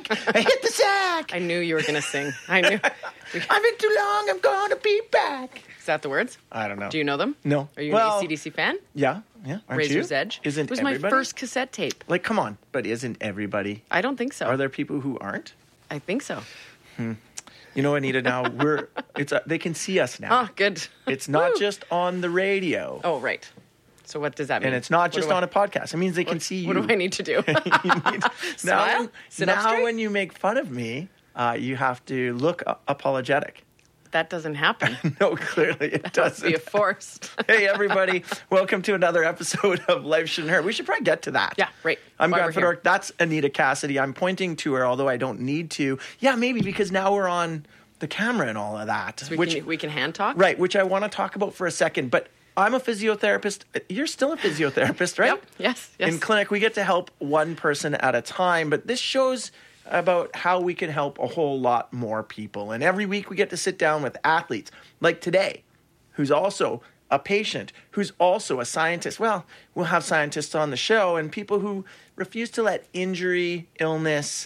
I hit the sack. I knew you were going to sing. I knew. I've been too long. I'm going to be back. Is that the words? I don't know. Do you know them? No. Are you an AC/DC fan? Yeah. Aren't Razor's you? Edge. Isn't it was everybody? my first cassette tape. Like, come on. But isn't everybody? I don't think so. Are there people who aren't? I think so. You know, Anita, now they can see us now. Oh, good. It's not Woo. just on the radio. Oh, right. So what does that mean? And it's not just on a podcast. It means they can see you. What do I need to do? Smile? Sit up now straight? when you make fun of me, you have to look apologetic. That doesn't happen. No, clearly it doesn't. Be forced. Hey, everybody. Welcome to another episode of Life Shouldn't Hurt. We should probably get to that. Yeah, right. I'm Why Grant we're here. Fedork. That's Anita Cassidy. I'm pointing to her, although I don't need to. Yeah, maybe because now we're on the camera and all of that. So we can hand talk? Right, which I want to talk about for a second. But I'm a physiotherapist. You're still a physiotherapist, right? Yep. Yes. In clinic, we get to help one person at a time. But this shows about how we can help a whole lot more people. And every week we get to sit down with athletes, like today, who's also a patient, who's also a scientist. Well, we'll have scientists on the show and people who refuse to let injury, illness,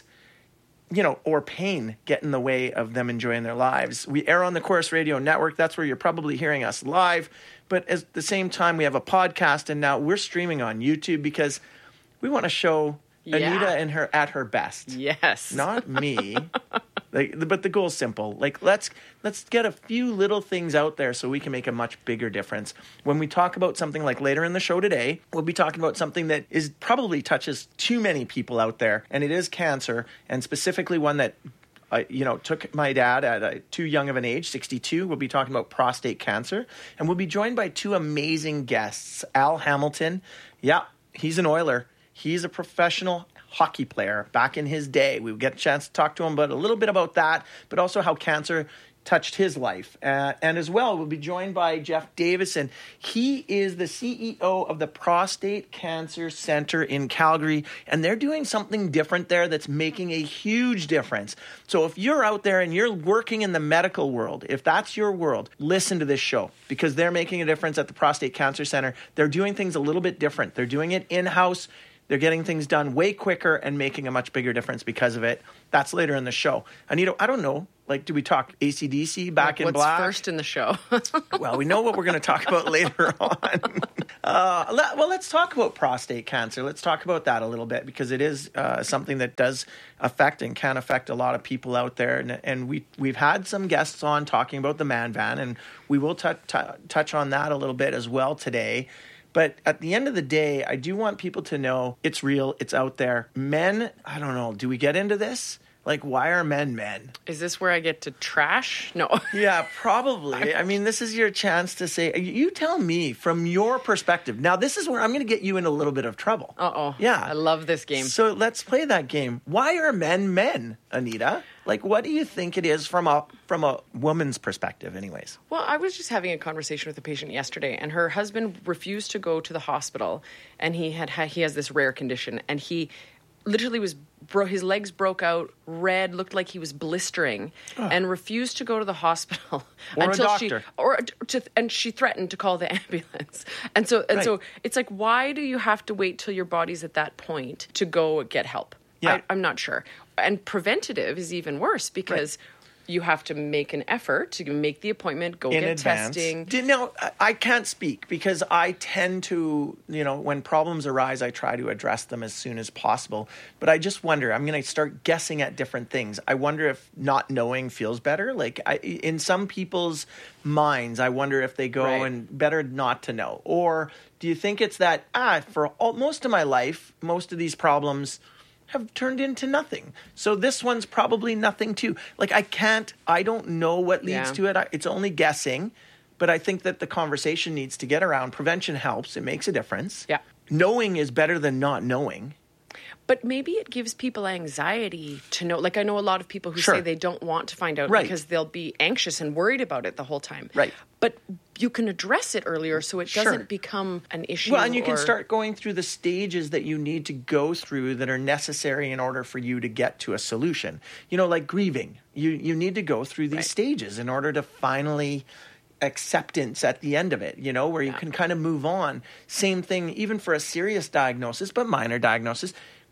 or pain get in the way of them enjoying their lives. We air on the Chorus Radio Network. That's where you're probably hearing us live. But at the same time, we have a podcast, and now we're streaming on YouTube because we want to show Anita and her at her best. Yes. Not me. But the goal's simple. Let's get a few little things out there so we can make a much bigger difference. When we talk about something like later in the show today, we'll be talking about something that is probably touches too many people out there, and it is cancer, and specifically one that took my dad at too young of an age, 62. We'll be talking about prostate cancer, and we'll be joined by two amazing guests. Al Hamilton, he's an Oiler. He's a professional hockey player back in his day. We get a chance to talk to him about a little bit about that, but also how cancer touched his life. And as well, we'll be joined by Jeff Davison. He is the CEO of the Prostate Cancer Center in Calgary, and they're doing something different there that's making a huge difference. So if you're out there and you're working in the medical world, if that's your world, listen to this show because they're making a difference at the Prostate Cancer Center. They're doing things a little bit different. They're doing it in-house. They're getting things done way quicker and making a much bigger difference because of it. That's later in the show. Anita, I don't know. Do we talk AC/DC, Back in Black? What's first in the show? Well, we know what we're going to talk about later on. Let's talk about prostate cancer. Let's talk about that a little bit because it is something that does affect and can affect a lot of people out there. And we've had some guests on talking about the Man Van, and we will touch on that a little bit as well today. But at the end of the day, I do want people to know it's real, it's out there. Men, I don't know, do we get into this? Why are men men? Is this where I get to trash? No. Yeah, probably. I mean, this is your chance to say, you tell me from your perspective. Now, this is where I'm going to get you in a little bit of trouble. Uh-oh. Yeah. I love this game. So let's play that game. Why are men men, Anita? What do you think it is from a woman's perspective anyways? Well, I was just having a conversation with a patient yesterday, and her husband refused to go to the hospital, and he has this rare condition, and he literally his legs broke out, red, looked like he was blistering, and refused to go to the hospital or until a doctor. And she threatened to call the ambulance. And so it's why do you have to wait till your body's at that point to go get help? Yeah. I'm not sure. And preventative is even worse because you have to make an effort to make the appointment, go get testing. No, I can't speak because I tend to, when problems arise, I try to address them as soon as possible. But I just wonder, I'm going to start guessing at different things. I wonder if not knowing feels better. In some people's minds, I wonder if they go and better not to know. Or do you think it's that, for most of my life, most of these problems have turned into nothing. So this one's probably nothing too. I don't know what leads to it. It's only guessing, but I think that the conversation needs to get around. Prevention helps. It makes a difference. Yeah. Knowing is better than not knowing. But maybe it gives people anxiety to know. I know a lot of people who say they don't want to find out because they'll be anxious and worried about it the whole time. Right. But you can address it earlier so it doesn't become an issue. Well, and you can start going through the stages that you need to go through that are necessary in order for you to get to a solution. Like grieving. You need to go through these stages in order to finally acceptance at the end of it, where you can kind of move on. Same thing, even for a serious diagnosis, but minor diagnosis.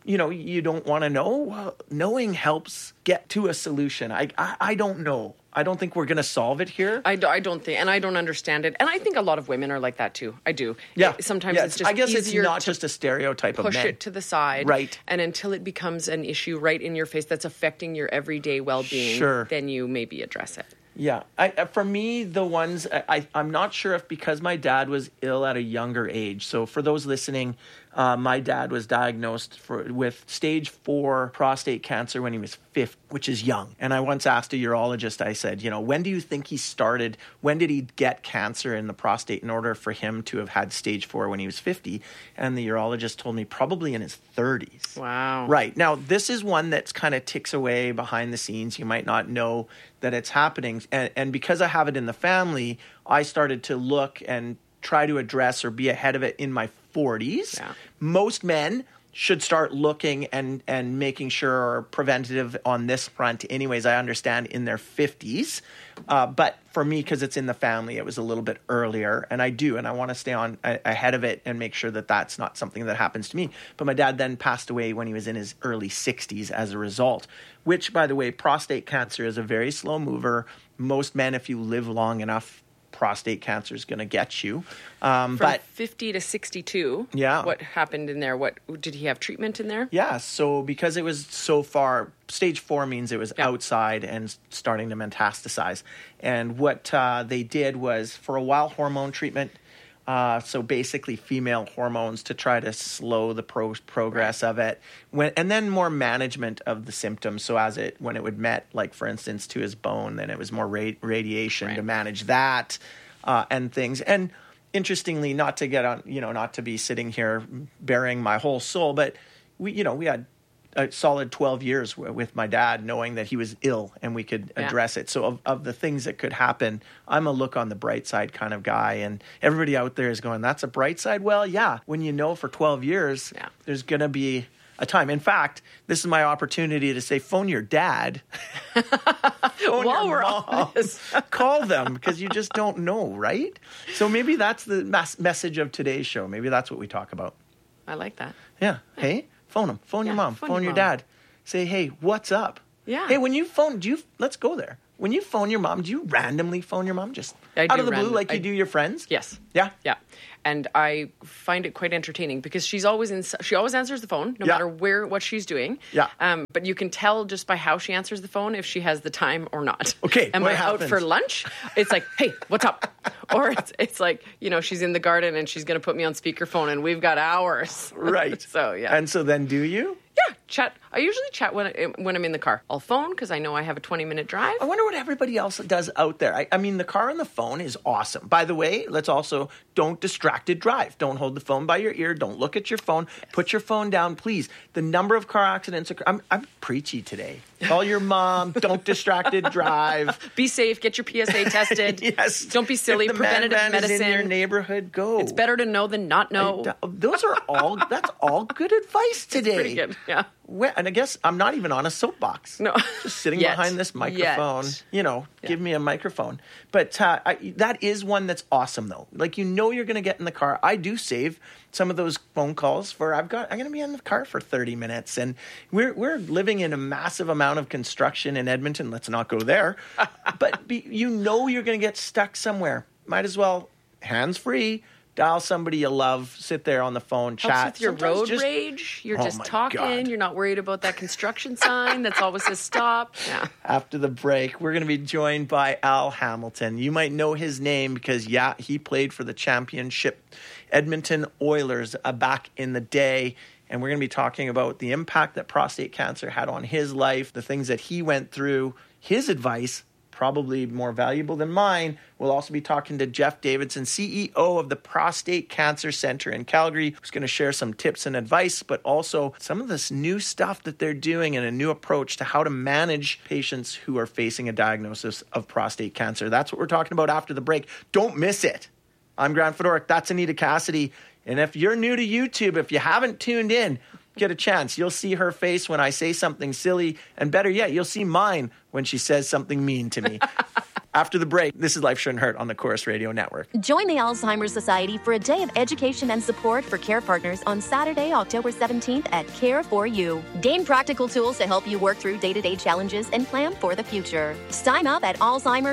you don't want to know. Well, knowing helps get to a solution. I don't know. I don't think we're going to solve it here. I don't think, and I don't understand it. And I think a lot of women are like that too. I do. Yeah. Sometimes it's just I guess it's easier not to just a stereotype of men. push it to the side. Right. And until it becomes an issue right in your face that's affecting your everyday well-being, Sure. then you maybe address it. Yeah. For me, the ones, I'm not sure if because my dad was ill at a younger age. So for those listening, my dad was diagnosed with stage 4 prostate cancer when he was 50, which is young. And I once asked a urologist, I said, when do you think he started? When did he get cancer in the prostate in order for him to have had stage 4 when he was 50? And the urologist told me probably in his 30s. Wow. Right. Now, this is one that's kind of ticks away behind the scenes. You might not know that it's happening. And because I have it in the family, I started to look and try to address or be ahead of it in my 40s. Yeah. Most men should start looking and making sure are preventative on this front anyways, I understand, in their 50s. But for me, because it's in the family, it was a little bit earlier. And I want to stay on ahead of it and make sure that that's not something that happens to me. But my dad then passed away when he was in his early 60s as a result, which, by the way, prostate cancer is a very slow mover. Most men, if you live long enough, prostate cancer is going to get you. From But 50 to 62, Yeah. what happened in there? What did he have treatment in there? yeah, so because it was so far, stage 4 means it was outside and starting to metastasize. And what they did was, for a while, hormone treatment. So basically female hormones to try to slow the progress of it. And then more management of the symptoms. So when it would met, like for instance, to his bone, then it was more radiation to manage that and things. And interestingly, not to get on, not to be sitting here bearing my whole soul, but we had a solid 12 years with my dad, knowing that he was ill and we could address it. So of the things that could happen, I'm a look on the bright side kind of guy. And everybody out there is going, that's a bright side? Well, yeah, when you know for 12 years, there's going to be a time. In fact, this is my opportunity to say, phone your dad. Phone While your we're mom. on this. Call them, because you just don't know, right? So maybe that's the message of today's show. Maybe that's what we talk about. I like that. Yeah. Hey, phone them. Phone your mom. Phone your mom. dad. Say, hey, what's up? Yeah. Hey, when you phone, let's go there. When you phone your mom, do you randomly phone your mom just I out do of the blue like you do your friends? Yes. Yeah? Yeah. And I find it quite entertaining because she always answers the phone no matter what she's doing. Yeah. But you can tell just by how she answers the phone if she has the time or not. Okay, Am what I happens? out for lunch? It's like, hey, what's up? Or it's like, she's in the garden and she's going to put me on speakerphone and we've got hours. Right. So, yeah. And so then do you? Yeah, chat. I usually chat when I'm in the car. I'll phone because I know I have a 20-minute drive. I wonder what everybody else does out there. I mean, the car and the phone is awesome. By the way, let's also don't distracted drive. Don't hold the phone by your ear. Don't look at your phone. Yes. Put your phone down, please. The number of car accidents. I'm preachy today. Call your mom. Don't distracted drive. Be safe. Get your PSA tested. Yes. Don't be silly. If the Preventative man medicine. is in your neighborhood, go. It's better to know than not know. That's all good advice today. Pretty good. Yeah. And I guess I'm not even on a soapbox. No. Just sitting Yet. behind this microphone. Yet. Give me a microphone. But that is one that's awesome, though. Like, you're going to get in the car. I do save some of those phone calls for I'm going to be in the car for 30 minutes. And we're living in a massive amount of construction in Edmonton. Let's not go there. But you're going to get stuck somewhere. Might as well, hands-free, dial somebody you love, sit there on the phone, chat. Helps with your Sometimes road rage. You're just my talking. God. You're not worried about that construction sign that's always says stop. Yeah. After the break, we're going to be joined by Al Hamilton. You might know his name because, he played for the championship Edmonton Oilers back in the day. And we're going to be talking about the impact that prostate cancer had on his life, the things that he went through, his advice, probably more valuable than mine. We'll also be talking to Jeff Davidson, CEO of the Prostate Cancer Center in Calgary, who's going to share some tips and advice, but also some of this new stuff that they're doing and a new approach to how to manage patients who are facing a diagnosis of prostate cancer. That's what we're talking about after the break. Don't miss it. I'm Grant Fedoruk. That's Anita Cassidy. And if you're new to YouTube, if you haven't tuned in, get a chance. You'll see her face when I say something silly, and better yet, you'll see mine when she says something mean to me. After the break, this is Life Shouldn't Hurt on the Chorus Radio Network. Join the Alzheimer's Society for a day of education and support for care partners on Saturday, October 17th at Care4You. Gain practical tools to help you work through day-to-day challenges and plan for the future. Sign up at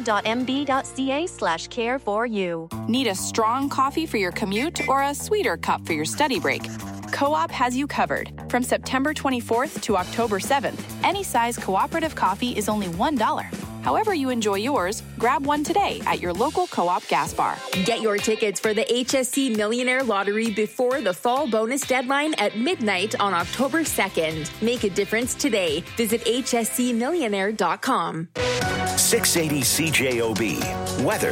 alzheimer.mb.ca/care4you. Need a strong coffee for your commute or a sweeter cup for your study break? Co-op has you covered. From September 24th to October 7th, any size cooperative coffee is only $1. However you enjoy yours, grab one today at your local Co-op gas bar. Get your tickets for the HSC Millionaire Lottery before the fall bonus deadline at midnight on October 2nd. Make a difference today. Visit hscmillionaire.com. 680 CJOB. Weather.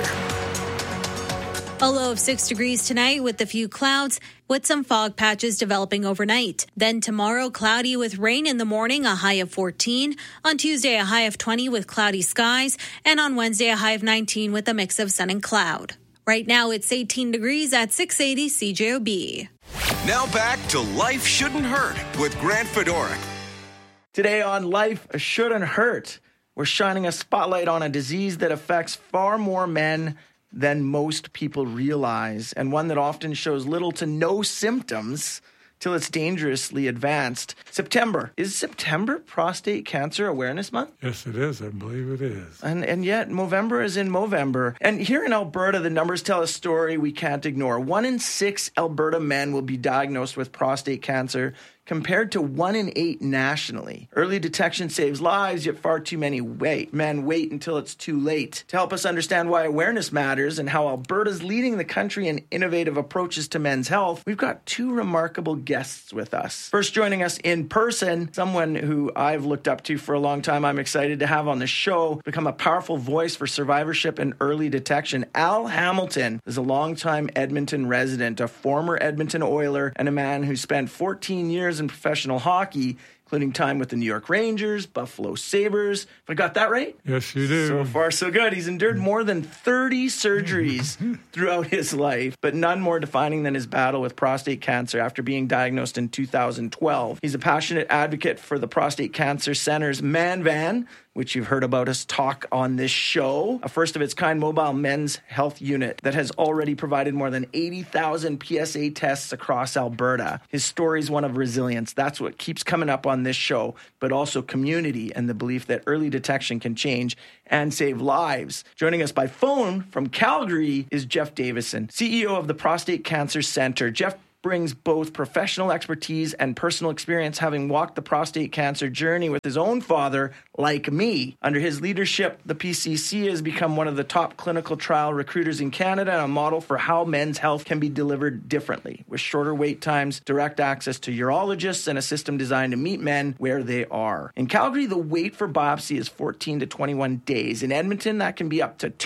A low of 6 degrees tonight with a few clouds, with some fog patches developing overnight. Then tomorrow, cloudy with rain in the morning, a high of 14. On Tuesday, a high of 20 with cloudy skies. And on Wednesday, a high of 19 with a mix of sun and cloud. Right now, it's 18 degrees at 680 CJOB. Now back to Life Shouldn't Hurt with Grant Fedoruk. Today on Life Shouldn't Hurt, we're shining a spotlight on a disease that affects far more men than most people realize, and one that often shows little to no symptoms till it's dangerously advanced. September. Is September Prostate Cancer Awareness Month? Yes, it is. I believe it is. And yet, Movember is in Movember. And here in Alberta, the numbers tell a story we can't ignore. 1 in 6 Alberta men will be diagnosed with prostate cancer, compared to 1 in 8 nationally. Early detection saves lives, yet far too many men wait until it's too late. To help us understand why awareness matters and how Alberta's leading the country in innovative approaches to men's health, we've got 2 remarkable guests with us. First, joining us in person, someone who I've looked up to for a long time, I'm excited to have on the show, become a powerful voice for survivorship and early detection. Al Hamilton is a longtime Edmonton resident, a former Edmonton Oiler, and a man who spent 14 years in professional hockey, including time with the New York Rangers, Buffalo Sabres. If I got that right? Yes, you do. So far, so good. He's endured more than 30 surgeries throughout his life, but none more defining than his battle with prostate cancer after being diagnosed in 2012. He's a passionate advocate for the Prostate Cancer Center's Man Van, which you've heard about us talk on this show, a first-of-its-kind mobile men's health unit that has already provided more than 80,000 PSA tests across Alberta. His story is one of resilience. That's what keeps coming up on this show, but also community and the belief that early detection can change and save lives. Joining us by phone from Calgary is Jeff Davison, CEO of the Prostate Cancer Center. Jeff brings both professional expertise and personal experience, having walked the prostate cancer journey with his own father, like me. Under his leadership, the PCC has become one of the top clinical trial recruiters in Canada and a model for how men's health can be delivered differently, with shorter wait times, direct access to urologists, and a system designed to meet men where they are. In Calgary, the wait for biopsy is 14 to 21 days. In Edmonton, that can be up to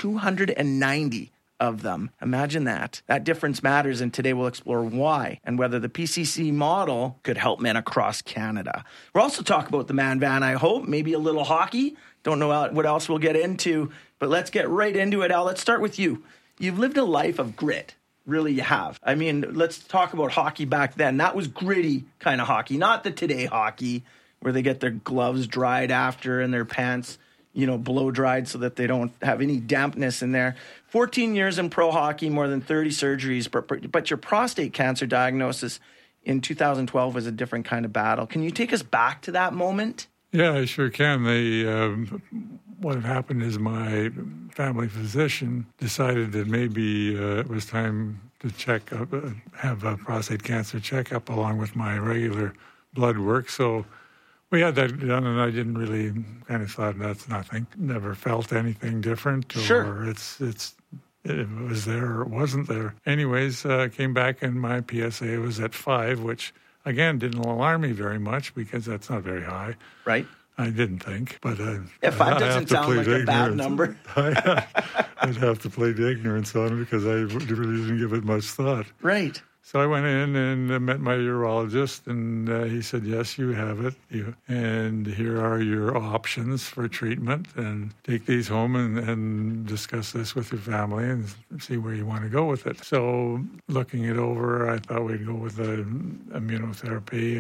290 of them. Imagine that. That difference matters, and today we'll explore why and whether the PCC model could help men across Canada. We'll also talk about the Man Van, I hope, maybe a little hockey. Don't know what else we'll get into, but let's get right into it, Al. Let's start with you. You've lived a life of grit. Really, you have. I mean, let's talk about hockey back then. That was gritty kind of hockey, not the today hockey where they get their gloves dried after and their pants, blow dried so that they don't have any dampness in there. 14 years in pro hockey, more than 30 surgeries, but your prostate cancer diagnosis in 2012 was a different kind of battle. Can you take us back to that moment? Yeah, I sure can. What had happened is my family physician decided that maybe it was time to check up, have a prostate cancer checkup along with my regular blood work. So we had that done, and I didn't really kind of thought that's nothing. Never felt anything different, or sure. It was there or it wasn't there. Anyways, came back and my PSA was at 5, which again didn't alarm me very much because that's not very high. Right. I didn't think, but 5 doesn't sound like a bad number. I'd have to plead ignorance on it because I really didn't give it much thought. Right. So I went in and met my urologist, and he said, yes, you have it. And here are your options for treatment, and take these home and discuss this with your family and see where you want to go with it. So looking it over, I thought we'd go with the immunotherapy,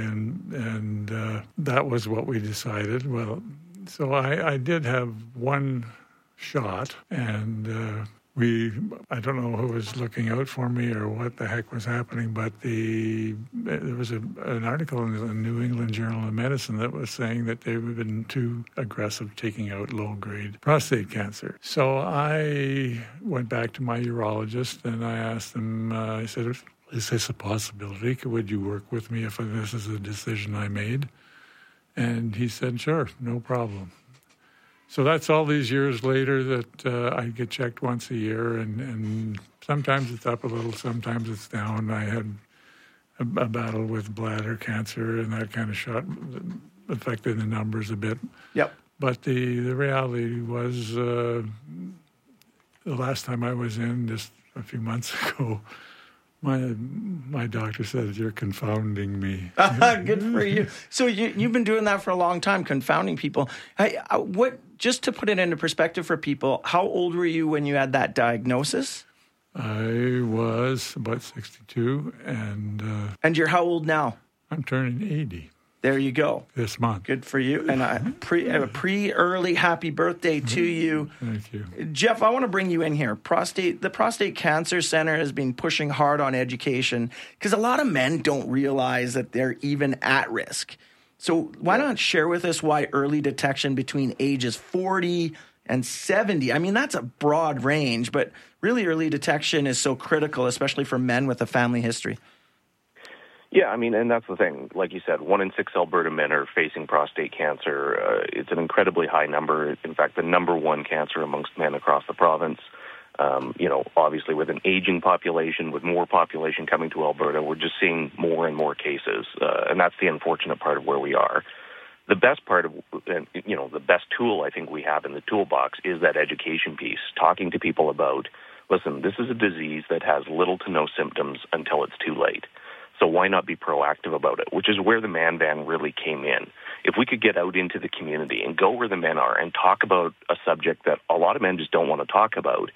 and that was what we decided. Well, so I did have one shot, and I don't know who was looking out for me or what the heck was happening, but there was an article in the New England Journal of Medicine that was saying that they had been too aggressive taking out low-grade prostate cancer. So I went back to my urologist and I asked him, I said, is this a possibility? Would you work with me if this is a decision I made? And he said, sure, no problem. So that's all these years later that I get checked once a year, and sometimes it's up a little, sometimes it's down. I had a battle with bladder cancer, and that kind of shot affected the numbers a bit. Yep. But the reality was the last time I was in, just a few months ago, my doctor said, you're confounding me. Good for you. So you've been doing that for a long time, confounding people. Just to put it into perspective for people, how old were you when you had that diagnosis? I was about 62, And you're how old now? I'm turning 80. There you go. This month. Good for you. And a pre-early happy birthday to you. Thank you. Jeff, I want to bring you in here. The Prostate Cancer Center has been pushing hard on education because a lot of men don't realize that they're even at risk. So why not share with us why early detection between ages 40 and 70, I mean, that's a broad range, but really early detection is so critical, especially for men with a family history. Yeah, I mean, and that's the thing. Like you said, 1 in 6 Alberta men are facing prostate cancer. It's an incredibly high number. In fact, the number one cancer amongst men across the province. Obviously with an aging population, with more population coming to Alberta, we're just seeing more and more cases. And that's the unfortunate part of where we are. The best part of, the best tool I think we have in the toolbox is that education piece, talking to people about, listen, this is a disease that has little to no symptoms until it's too late. So why not be proactive about it, which is where the Man Van really came in. If we could get out into the community and go where the men are and talk about a subject that a lot of men just don't want to talk about,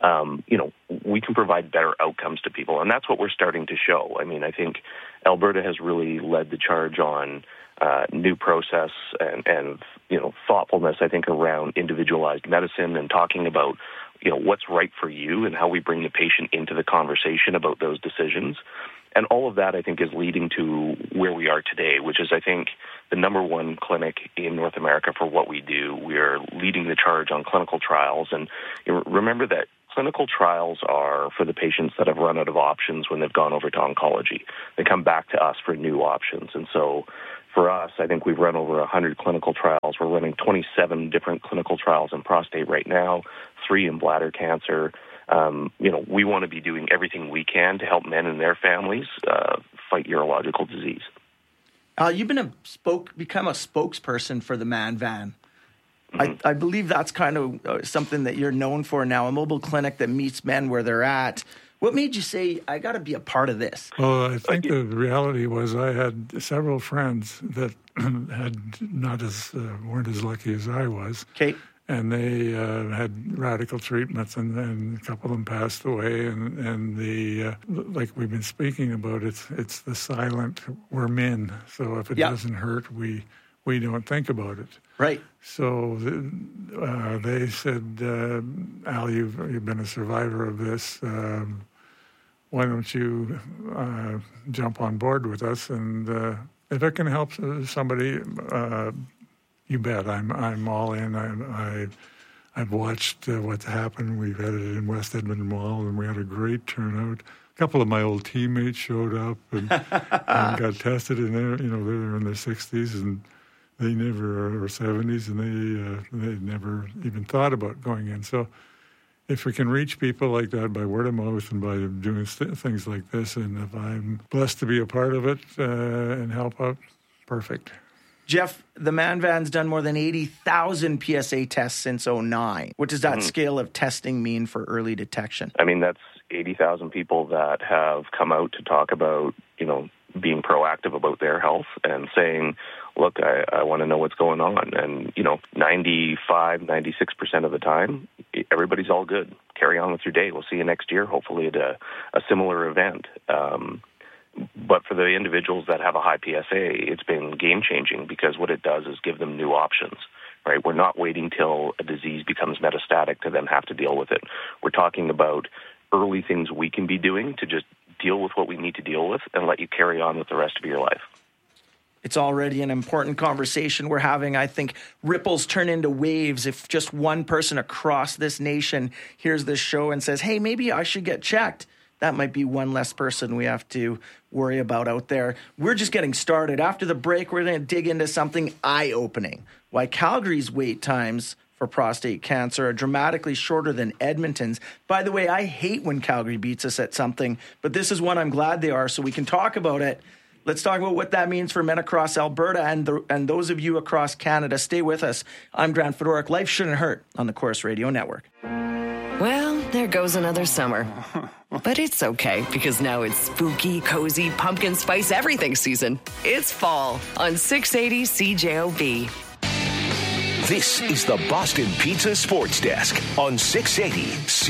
we can provide better outcomes to people. And that's what we're starting to show. I mean, I think Alberta has really led the charge on new process and thoughtfulness, I think, around individualized medicine and talking about, what's right for you and how we bring the patient into the conversation about those decisions. And all of that, I think, is leading to where we are today, which is, I think, the number one clinic in North America for what we do. We are leading the charge on clinical trials. And remember that clinical trials are for the patients that have run out of options when they've gone over to oncology. They come back to us for new options. And so for us, I think we've run over 100 clinical trials. We're running 27 different clinical trials in prostate right now, 3 in bladder cancer. We want to be doing everything we can to help men and their families fight urological disease. You've become a spokesperson for the Man Van. Mm-hmm. I believe that's kind of something that you're known for now, a mobile clinic that meets men where they're at. What made you say, I got to be a part of this? Well, I think the reality was I had several friends that weren't as lucky as I was. Okay. And they had radical treatments, and a couple of them passed away. And like we've been speaking about, it's the silent. We're men, so if it doesn't hurt, we don't think about it. Right. So they said, Al, you've been a survivor of this. Why don't you jump on board with us? And if it can help somebody. You bet. I'm all in. I've watched what's happened. We've had it in West Edmonton Mall, and we had a great turnout. A couple of my old teammates showed up and got tested, and they're in their 60s, and they never or 70s, and they never even thought about going in. So, if we can reach people like that by word of mouth and by doing things like this, and if I'm blessed to be a part of it and help out, perfect. Jeff, the Man Van's done more than 80,000 PSA tests since 2009. What does that scale of testing mean for early detection? I mean, that's 80,000 people that have come out to talk about, being proactive about their health and saying, look, I want to know what's going on. And, 95, 96% of the time, everybody's all good. Carry on with your day. We'll see you next year, hopefully at a similar event. But for the individuals that have a high PSA, it's been game-changing because what it does is give them new options. right? We're not waiting till a disease becomes metastatic to then have to deal with it. We're talking about early things we can be doing to just deal with what we need to deal with and let you carry on with the rest of your life. It's already an important conversation we're having. I think ripples turn into waves if just one person across this nation hears this show and says, hey, maybe I should get checked. That might be one less person we have to worry about out there. We're just getting started. After the break, we're going to dig into something eye-opening. Why Calgary's wait times for prostate cancer are dramatically shorter than Edmonton's. By the way, I hate when Calgary beats us at something, but this is one I'm glad they are, so we can talk about it. Let's talk about what that means for men across Alberta and those of you across Canada. Stay with us. I'm Grant Fedoruk. Life Shouldn't Hurt on the Corus Radio Network. Well, there goes another summer. But it's okay, because now it's spooky, cozy, pumpkin spice everything season. It's fall on 680 CJOB. This is the Boston Pizza Sports Desk on 680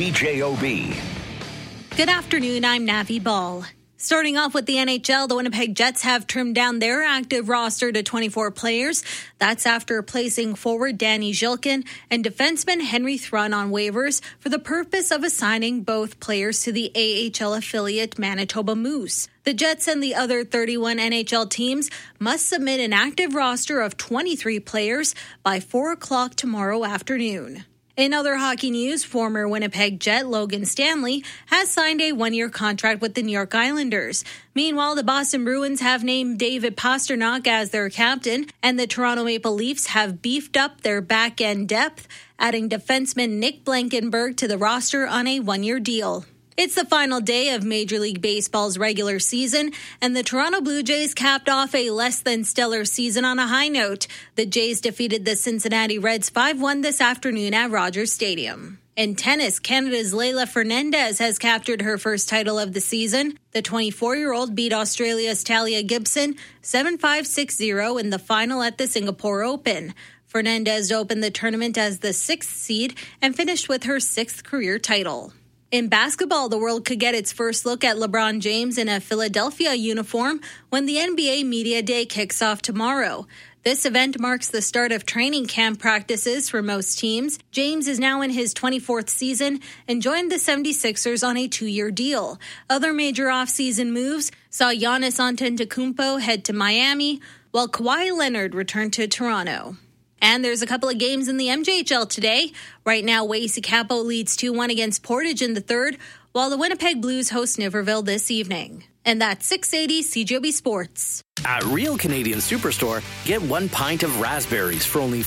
CJOB. Good afternoon, I'm Navi Ball. Starting off with the NHL, the Winnipeg Jets have trimmed down their active roster to 24 players. That's after placing forward Danny Zhilkin and defenseman Henry Thrun on waivers for the purpose of assigning both players to the AHL affiliate Manitoba Moose. The Jets and the other 31 NHL teams must submit an active roster of 23 players by 4 o'clock tomorrow afternoon. In other hockey news, former Winnipeg Jet Logan Stanley has signed a one-year contract with the New York Islanders. Meanwhile, the Boston Bruins have named David Pastrnak as their captain, and the Toronto Maple Leafs have beefed up their back-end depth, adding defenseman Nick Blankenburg to the roster on a one-year deal. It's the final day of Major League Baseball's regular season, and the Toronto Blue Jays capped off a less-than-stellar season on a high note. The Jays defeated the Cincinnati Reds 5-1 this afternoon at Rogers Stadium. In tennis, Canada's Leylah Fernandez has captured her first title of the season. The 24-year-old beat Australia's Talia Gibson 7-5, 6-0 in the final at the Singapore Open. Fernandez opened the tournament as the 6th seed and finished with her 6th career title. In basketball, the world could get its first look at LeBron James in a Philadelphia uniform when the NBA Media Day kicks off tomorrow. This event marks the start of training camp practices for most teams. James is now in his 24th season and joined the 76ers on a 2-year deal. Other major offseason moves saw Giannis Antetokounmpo head to Miami, while Kawhi Leonard returned to Toronto. And there's a couple of games in the MJHL today. Right now, Wacy Capo leads 2-1 against Portage in the third, while the Winnipeg Blues host Niverville this evening. And that's 680 CJOB Sports. At Real Canadian Superstore, get 1 pint of raspberries for only